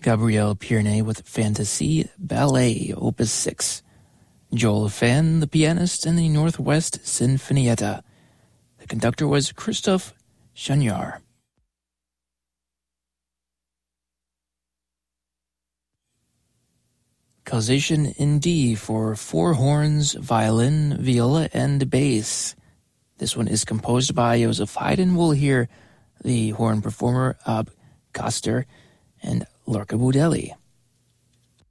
Gabriel Pierney with Fantasy Ballet, Opus 6. Joel Fan, the pianist, in the Northwest Sinfonietta. The conductor was Christophe Chagnard. Causation in D for four horns, violin, viola, and bass. This one is composed by Joseph Haydn. We'll hear the horn performer Ab Koster and Lorca Budelli.